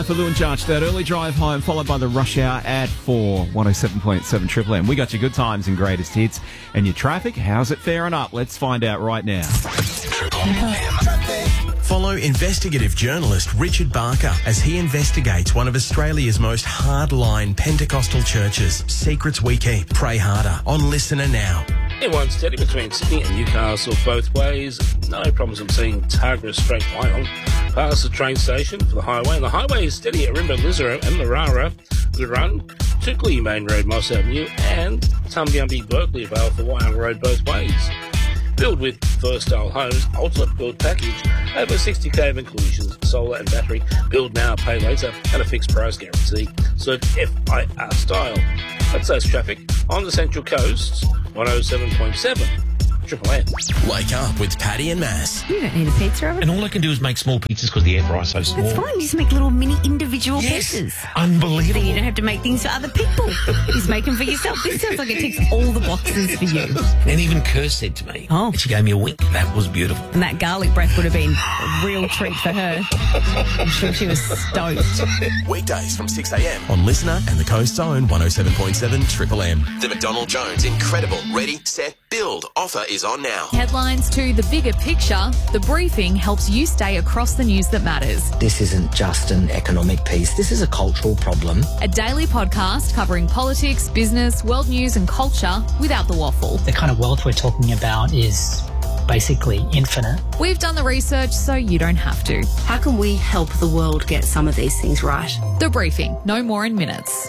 For Lou and Charge, that early drive home, followed by the rush hour at 4, 107.7 Triple M. We got your good times and greatest hits. And your traffic, how's it faring up? Let's find out right now. Triple M. Follow investigative journalist Richard Barker as he investigates one of Australia's most hardline Pentecostal churches. Secrets we keep. Pray harder. On Listener now. Everyone's steady between Sydney and Newcastle both ways. No problems I'm seeing Targa straight Wyong past the train station for the highway. And the highway is steady at Rimba, Lizero and Marara. Good run. Tukli Main Road, Moss Avenue and Tumbiumbi, Berkeley Vale for Wyong Road both ways. Build with First Style Homes, ultimate build package. Over 60k of inclusions, solar and battery. Build now, pay later, and a fixed price guarantee. Search FIR Style. That's those traffic on the Central Coast, 107.7. Triple M. Wake up with Paddy and Mass. You don't need a pizza oven. And all I can do is make small pizzas because the air fryer's so small. That's fine. You just make little mini individual pizzas. Unbelievable. So you don't have to make things for other people. Just make them for yourself. This sounds like it ticks all the boxes for you. And even Kerr said to me, she gave me a wink. That was beautiful. And that garlic breath would have been a real treat for her. I'm sure she was stoked. Weekdays from 6 a.m. on Listener and the Coast's own 107.7 Triple M. The McDonald Jones Incredible Ready, Set, Build offer is on now. Headlines to the bigger picture. The briefing helps you stay across the news that matters. This isn't just an economic piece. This is a cultural problem. A daily podcast covering politics, business, world news and culture without the waffle. The kind of wealth we're talking about is basically infinite. We've done the research so you don't have to. How can we help the world get some of these things right? The briefing, no more in minutes.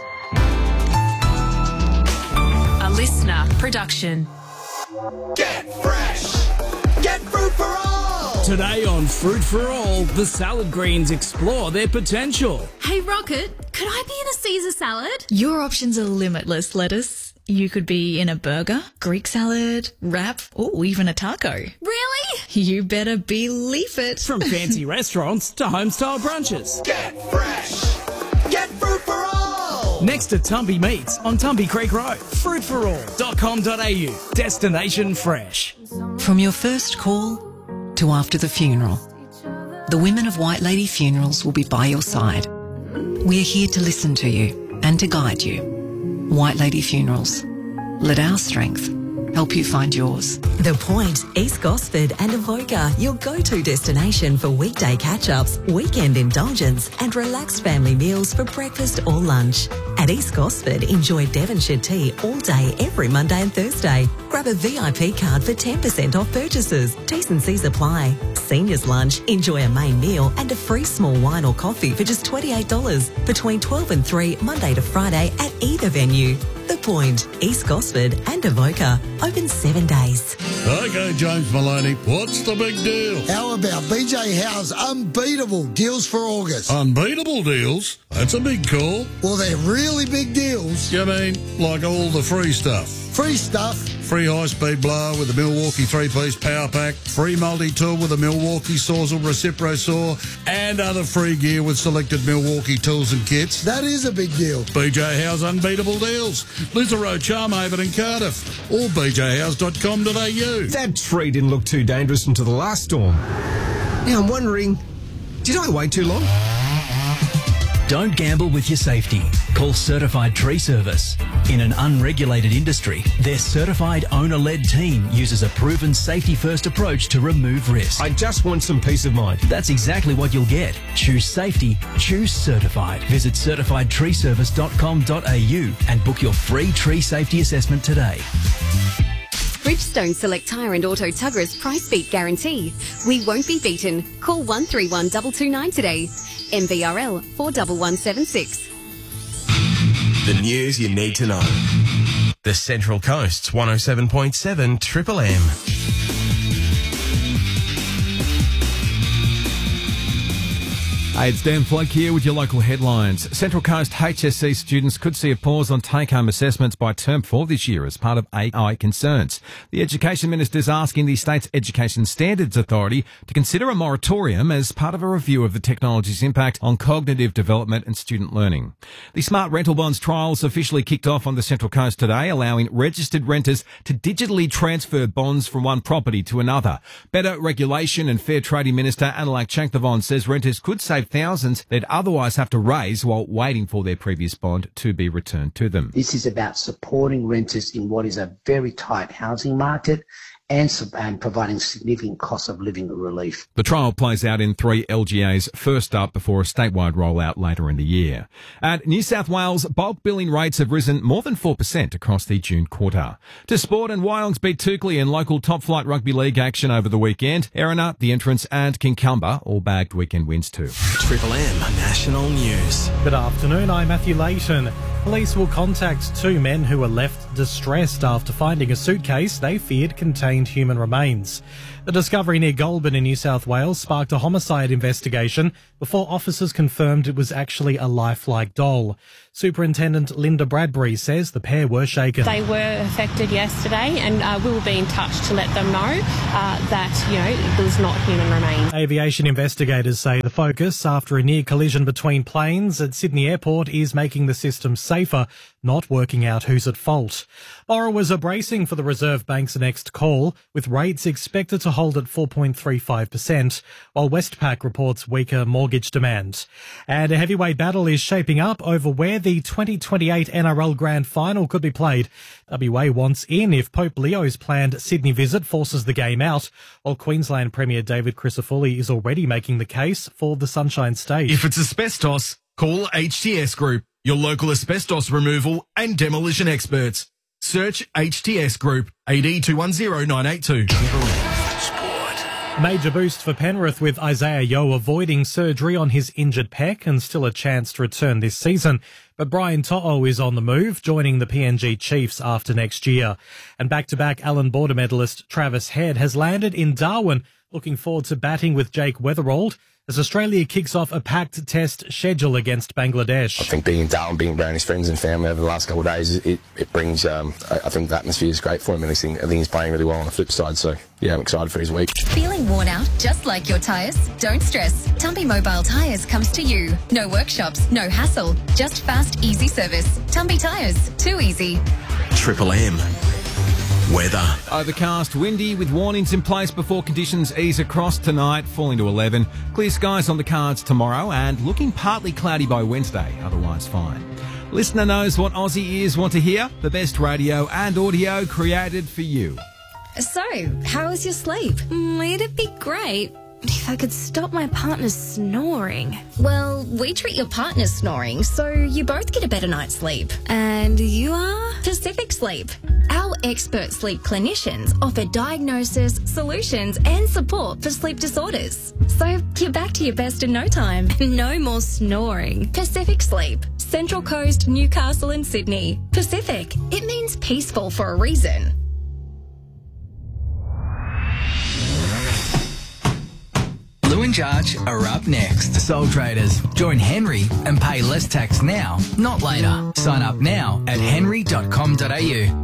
A Listener production. Get fresh! Get fruit for all! Today on Fruit for All, the salad greens explore their potential. Hey Rocket, could I be in a Caesar salad? Your options are limitless, lettuce. You could be in a burger, Greek salad, wrap, or even a taco. Really? You better believe it. From fancy restaurants to home-style brunches. Get fresh! Get fruit for all! Next to Tumby Meats on Tumby Creek Road. Fruitforall.com.au. Destination fresh. From your first call to after the funeral, the women of White Lady Funerals will be by your side. We're here to listen to you and to guide you. White Lady Funerals. Let our strength help you find yours. The Point, East Gosford and Avoca, your go-to destination for weekday catch-ups, weekend indulgence and relaxed family meals for breakfast or lunch. At East Gosford, enjoy Devonshire tea all day every Monday and Thursday. Grab a VIP card for 10% off purchases. T&Cs apply. Seniors lunch, enjoy a main meal and a free small wine or coffee for just $28 between 12 and 3 Monday to Friday at either venue. The Point, East Gosford and Avoca. Open 7 days. Okay, James Maloney, what's the big deal? How about BJ Howe's unbeatable deals for August? Unbeatable deals? That's a big call. Well, they're really big deals. You mean like all the free stuff? Free stuff. Free high-speed blower with the Milwaukee 3-piece power pack, free multi-tool with the Milwaukee Sawzall Recipro Saw, and other free gear with selected Milwaukee tools and kits. That is a big deal. BJ Howe's unbeatable deals. Lizero, Charmhaven and Cardiff. Or bjhouse.com.au. That tree didn't look too dangerous until the last storm. Now I'm wondering, did I wait too long? Don't gamble with your safety. Call Certified Tree Service. In an unregulated industry, their certified owner-led team uses a proven safety-first approach to remove risk. I just want some peace of mind. That's exactly what you'll get. Choose safety, choose certified. Visit certifiedtreeservice.com.au and book your free tree safety assessment today. Bridgestone Select Tyre and Auto Tugger's price beat guarantee. We won't be beaten. Call 131 229 today. MVRL 41176. The news you need to know. The Central Coast's 107.7 Triple M. Hey, it's Dan Flood here with your local headlines. Central Coast HSC students could see a pause on take-home assessments by Term 4 this year as part of AI concerns. The Education Minister is asking the state's Education Standards Authority to consider a moratorium as part of a review of the technology's impact on cognitive development and student learning. The Smart Rental Bonds trials officially kicked off on the Central Coast today, allowing registered renters to digitally transfer bonds from one property to another. Better Regulation and Fair Trading Minister Annalak Chankthavon says renters could save thousands they'd otherwise have to raise while waiting for their previous bond to be returned to them. This is about supporting renters in what is a very tight housing market and providing significant cost of living relief. The trial plays out in 3 LGAs first up before a statewide rollout later in the year. At New South Wales, bulk billing rates have risen more than 4% across the June quarter. To sport, and Wyongs beat Toukley in local top flight rugby league action over the weekend. Erina, The Entrance and Kincumber all bagged weekend wins too. Triple M National News. Good afternoon, I'm Matthew Layton. Police will contact 2 men who were left distressed after finding a suitcase they feared contained human remains. The discovery near Goulburn in New South Wales sparked a homicide investigation before officers confirmed it was actually a lifelike doll. Superintendent Linda Bradbury says the pair were shaken. They were affected yesterday and we will be in touch to let them know that, there was not human remains. Aviation investigators say the focus after a near collision between planes at Sydney Airport is making the system safer, not working out who's at fault. Borrowers are bracing for the Reserve Bank's next call, with rates expected to hold at 4.35%, while Westpac reports weaker mortgage demand. And a heavyweight battle is shaping up over where the 2028 NRL Grand Final could be played. WA wants in if Pope Leo's planned Sydney visit forces the game out, while Queensland Premier David Crisafulli is already making the case for the Sunshine State. If it's asbestos, call HTS Group, your local asbestos removal and demolition experts. Search HTS Group, AD 210982. A major boost for Penrith with Isaiah Yeo avoiding surgery on his injured pec and still a chance to return this season. But Brian To'o is on the move, joining the PNG Chiefs after next year. And back-to-back Allan Border medalist Travis Head has landed in Darwin, looking forward to batting with Jake Weatherald as Australia kicks off a packed test schedule against Bangladesh. I think being in Darwin, being around his friends and family over the last couple of days, it brings, I think the atmosphere is great for him, and I think he's playing really well on the flip side, so yeah, I'm excited for his week. Feeling worn out just like your tyres? Don't stress. Tumby Mobile Tyres comes to you. No workshops, no hassle, just fast, easy service. Tumby Tyres, too easy. Triple M. Weather. Overcast, windy with warnings in place before conditions ease across tonight, falling to 11. Clear skies on the cards tomorrow and looking partly cloudy by Wednesday, otherwise fine. Listener knows what Aussie ears want to hear. The best radio and audio created for you. So, how was your sleep? It'd be great if I could stop my partner's snoring. Well, we treat your partner's snoring so you both get a better night's sleep. And you are? Pacific Sleep. Our expert sleep clinicians offer diagnosis, solutions and support for sleep disorders. So you're back to your best in no time. No more snoring. Pacific Sleep. Central Coast, Newcastle and Sydney. Pacific. It means peaceful for a reason. Lou and Jarge are up next. Sole traders, join Henry and pay less tax now, not later. Sign up now at henry.com.au.